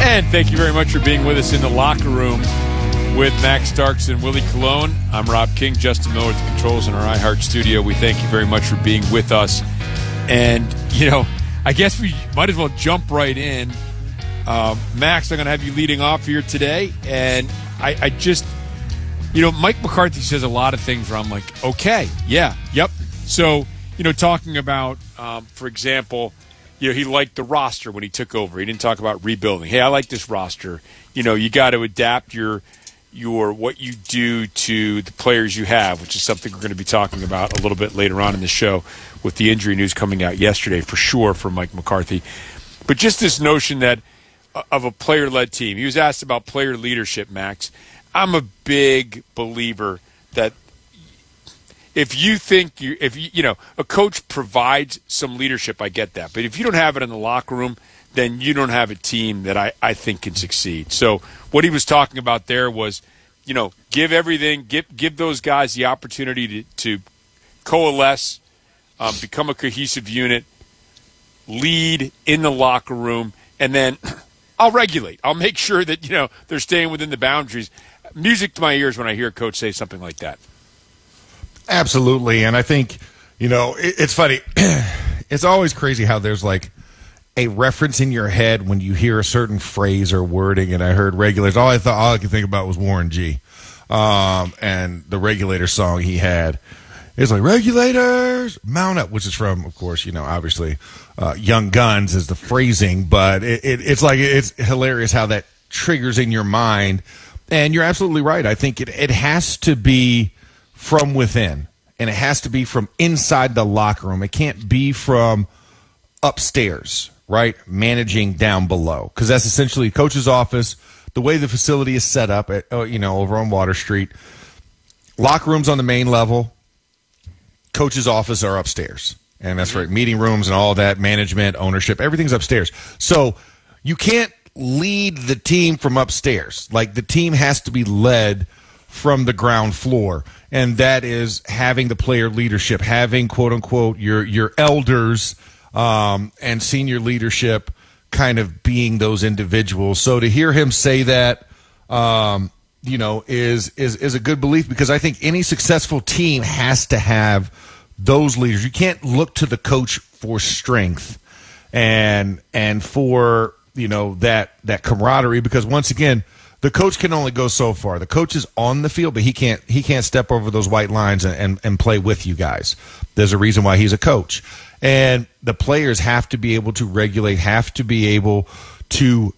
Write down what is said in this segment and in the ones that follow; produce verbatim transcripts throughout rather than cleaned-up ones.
And thank you very much for being with us in the locker room with Max Starks and Willie Colon. I'm Rob King, Justin Miller at the controls in our iHeart studio. We thank you very much for being with us. And, you know, I guess we might as well jump right in. Uh, Max, I'm going to have you leading off here today. And I, I just, you know, Mike McCarthy says a lot of things where I'm like, okay, yeah, yep. So, you know, talking about, um, for example, you know, he liked the roster when he took over. He didn't talk about rebuilding. Hey, I like this roster. You know, you got to adapt your your what you do to the players you have, which is something we're going to be talking about a little bit later on in the show with the injury news coming out yesterday for sure from Mike McCarthy. But just this notion that of a player-led team. He was asked about player leadership, Max. I'm a big believer that if you think you, if you, you know, a coach provides some leadership, I get that. But if you don't have it in the locker room, then you don't have a team that I, I think can succeed. So what he was talking about there was, you know, give everything, give give those guys the opportunity to, to coalesce, um, become a cohesive unit, lead in the locker room, and then I'll regulate. I'll make sure that, you know, they're staying within the boundaries. Music to my ears when I hear a coach say something like that. Absolutely, and I think, you know, it, it's funny. It's always crazy how there's like a reference in your head when you hear a certain phrase or wording. And I heard regulators. All I thought, all I could think about was Warren G, um, and the Regulator song he had. It's like Regulators mount up, which is from, of course, you know, obviously, uh, Young Guns is the phrasing, but it, it, it's like it's hilarious how that triggers in your mind. And you're absolutely right. I think it it has to be from within, and it has to be from inside the locker room. It can't be from upstairs, right? Managing down below, because that's essentially coach's office. The way the facility is set up, at you know, over on Water Street, locker rooms on the main level, coach's office are upstairs, and that's right. Meeting rooms and all that, management, ownership, everything's upstairs. So you can't lead the team from upstairs. Like, the team has to be led from the ground floor, and that is having the player leadership, having quote unquote your your elders um, and senior leadership kind of being those individuals. So to hear him say that, um, you know, is is is a good belief, because I think any successful team has to have those leaders. You can't look to the coach for strength and and for, you know, that that camaraderie, because once again, the coach can only go so far. The coach is on the field, but he can't he can't step over those white lines and, and, and play with you guys. There's a reason why he's a coach. And the players have to be able to regulate, have to be able to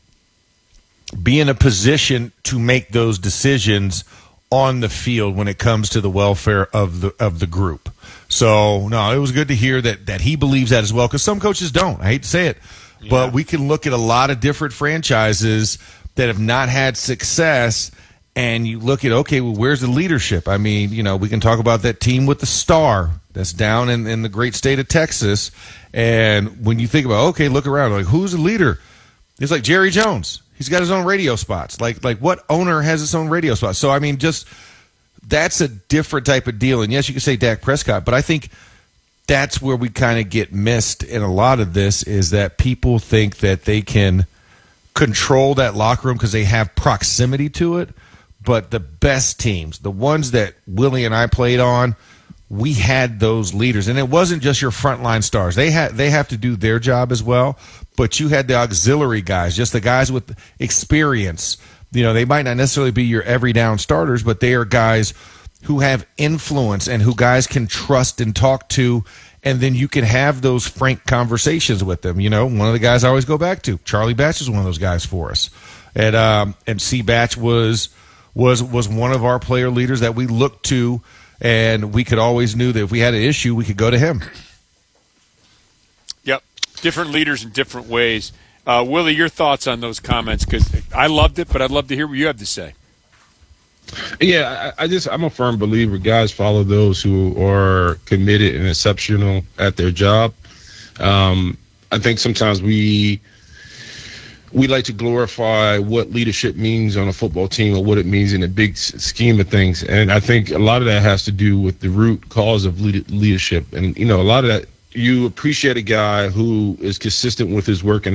be in a position to make those decisions on the field when it comes to the welfare of the of the group. So, no, it was good to hear that that he believes that as well, because some coaches don't. I hate to say it, yeah. But we can look at a lot of different franchises that have not had success, and you look at, okay, well, where's the leadership? I mean, you know, we can talk about that team with the star that's down in, in the great state of Texas, and when you think about, okay, look around, like, who's the leader? It's like Jerry Jones. He's got his own radio spots. Like, like what owner has his own radio spots? So, I mean, just that's a different type of deal. And, yes, you can say Dak Prescott, but I think that's where we kind of get missed in a lot of this, is that people think that they can control that locker room because they have proximity to it. But the best teams, the ones that Willie and I played on, we had those leaders. And it wasn't just your frontline stars. They had they have to do their job as well. But you had the auxiliary guys, just the guys with experience. You know, they might not necessarily be your every down starters, but they are guys who have influence and who guys can trust and talk to. And then you can have those frank conversations with them. You know, one of the guys I always go back to, Charlie Batch, is one of those guys for us. And um, and C. Batch was was was one of our player leaders that we looked to, and we could always knew that if we had an issue, we could go to him. Yep, different leaders in different ways. Uh, Willie, your thoughts on those comments? Because I loved it, but I'd love to hear what you have to say. Yeah, I, I just I'm a firm believer guys follow those who are committed and exceptional at their job. Um, I think sometimes we we like to glorify what leadership means on a football team or what it means in a big scheme of things, and I think a lot of that has to do with the root cause of leadership. And you know, a lot of that, you appreciate a guy who is consistent with his work and